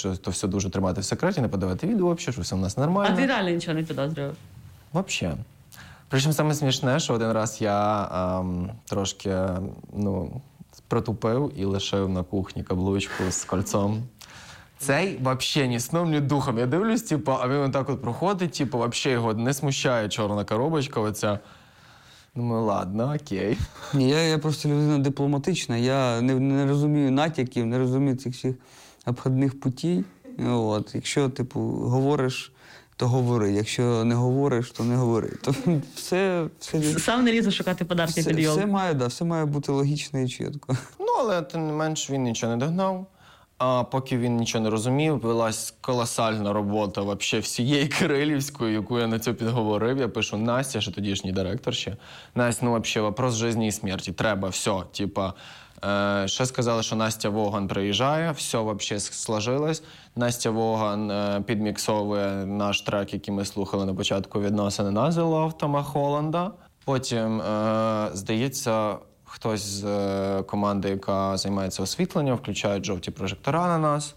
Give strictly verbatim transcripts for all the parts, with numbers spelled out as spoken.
що то все дуже тримати в секреті, не подавати відео, що все в нас нормально. А ти реально нічого не підозрював? Взагалі. Причому саме смішне, що один раз я ем, трошки, ну, протупив і лишив на кухні каблучку з кольцом. Цей взагалі ні сном, ні духом. Я дивлюсь, типу, а він так от проходить, типу, взагалі його не смущає чорна коробочка оця. Думаю, ладно, окей. Ні, я, я просто людина дипломатична, я не, не розумію натяків, не розумію цих всіх обходних путей. От. Якщо, типу, говориш, то говори. Якщо не говориш, то не говори. То все, все, Сам не лізу шукати подарки все, під йол. все, має, да, все має бути логічно і чітко. Ну, але тим не менш він нічого не догнав. А поки він нічого не розумів, велась колосальна робота вообще всієї Кирилівської, яку я на це підговорив. Я пишу Настя, що тодішній директор ще. Настя, ну вообще вопрос життя і смерті. Треба, все. Типа, е, ще сказали, що Настя Воган приїжджає, все вообще сложилось. Настя Воган е, підміксовує наш трек, який ми слухали на початку відносини на The Love Тома Холланда. Потім, е, здається, хтось з е, команди, яка займається освітленням, включають жовті прожектора на нас.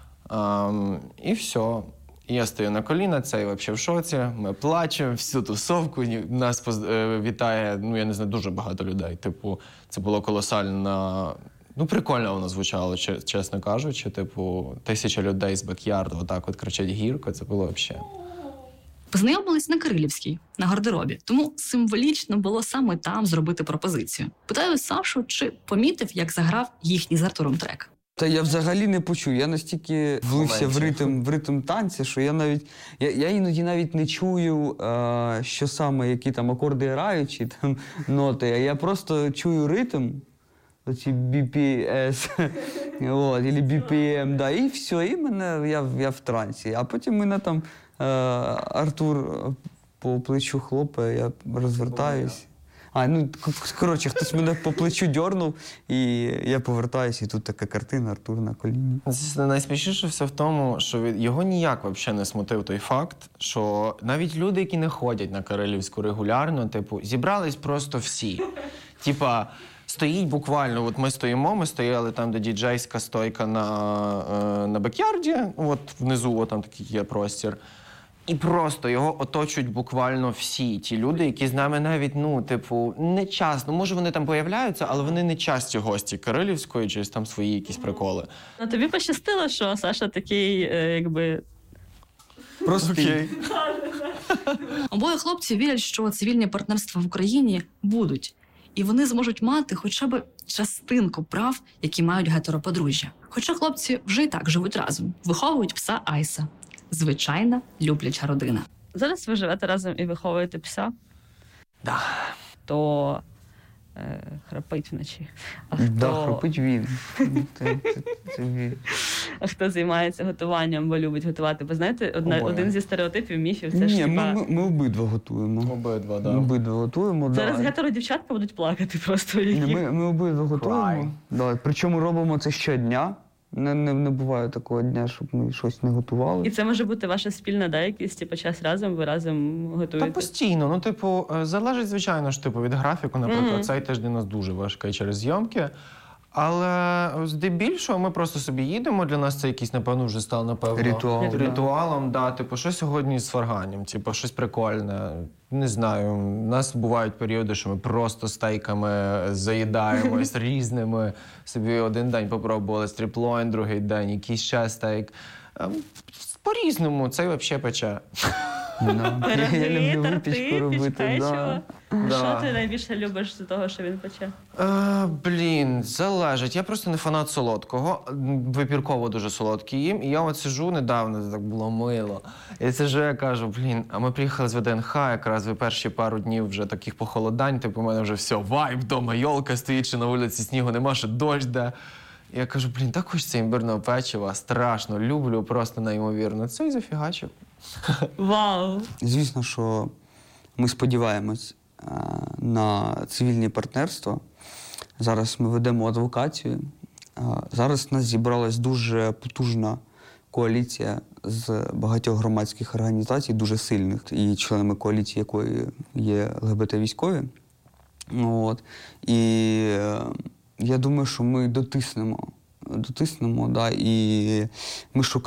Ем, і все. І я стою на коліна, цей взагалі в шоці. Ми плачемо всю тусовку. Нас поз... е, вітає, ну я не знаю, дуже багато людей. Типу, це було колосально. Ну, прикольно воно звучало, чесно кажучи. Типу, тисяча людей з бекярду отак от кричать гірко. Це було взагалі. Познайомились на Кирилівській, на гардеробі. Тому символічно було саме там зробити пропозицію. Питаю Сашу, чи помітив, як заграв їхній з Артуром трек. Та я взагалі не почув. Я настільки влився в ритм, в ритм танця, що я навіть я, я іноді навіть не чую, а, що саме, які там акорди грають, чи там ноти. А я просто чую ритм, оці бі пі ес, от, або бі пі ем, да, і все, і мене, я, я в трансі. А потім мене там а, Артур по плечу хлопає, я розвертаюсь. А, ну, коротше, хтось мене по плечу дьорнув, і я повертаюся, і тут така картина, Артур на коліні. Найсмішніше все в тому, що його ніяк взагалі не смутив той факт, що навіть люди, які не ходять на Кирилівську регулярно, типу, зібрались просто всі. Типа, стоїть буквально, от ми стоїмо, ми стояли там, де діджейська стойка на, на бекярді, от внизу, от там такий є простір. І просто його оточують буквально всі ті люди, які з нами навіть, ну, типу, не часто. Може, вони там появляються, але вони не часті гості Кирилівської, чи там свої якісь приколи. Ну, тобі пощастило, що Саша такий, е, якби... Простий. Обоє хлопці вірять, що цивільні партнерства в Україні будуть. І вони зможуть мати хоча б частинку прав, які мають гетероподружжя. Хоча хлопці вже і так живуть разом, виховують пса Айса. Звичайна любляча родина. Зараз ви живете разом і виховуєте пса? Да. То е, храпить вночі. А хто... Да, храпить він. Це, це, це він. А хто займається готуванням, бо любить готувати? Бо знаєте, одна, один зі стереотипів, міфів, це Ні, ж ми, хіба... ми, ми обидва готуємо. Обидва, да. Ми обидва готуємо, Зараз да. гетеродівчатка будуть плакати просто. Ні, Які... Ми, ми обидва готуємо. Да. Причому робимо це щодня. Не, не, не буває такого дня, щоб ми щось не готували. І це може бути ваша спільна, да, якийсь типу, час разом, ви разом готуєте? Та постійно. Ну, типу, залежить, звичайно ж, типу, від графіку. Наприклад, Mm-hmm. цей тиждень у нас дуже важкий через зйомки. Але здебільшого ми просто собі їдемо. Для нас це якийсь, напевно, вже став, напевно, Ритуал, ритуалом. Да. Типу, що сьогодні з фарганням, типу, щось прикольне. Не знаю, у нас бувають періоди, що ми просто стейками заїдаємось різними. Собі один день попробували стріплойн, другий день якийсь ще стейк. По-різному, це взагалі пече. Да. Пироги, Я люблю випічку торти, робити. печиво. Да. Да. Що ти найбільше любиш з того, що він пече? Е, блін, залежить. Я просто не фанат солодкого. Вибірково дуже солодкий їм. І я от сиджу недавно, це так було мило. І сиджу, я кажу, блін, а ми приїхали з ВДНХ, якраз ви перші пару днів вже таких похолодань, типу, у мене вже все, вайб вдома, йолка стоїть, чи на вулиці снігу нема, що дощ де. Я кажу, блін, так хочеться імбирного печива, страшно, люблю, просто неймовірно. Це і зафігачив. Вау! Звісно, що ми сподіваємось а, на цивільні партнерства. Зараз ми ведемо адвокацію. А, зараз у нас зібралась дуже потужна коаліція з багатьох громадських організацій, дуже сильних, і членами коаліції якої є ЛГБТ-військові. От. І е, я думаю, що ми дотиснемо, дотиснемо, да, і ми шукаємо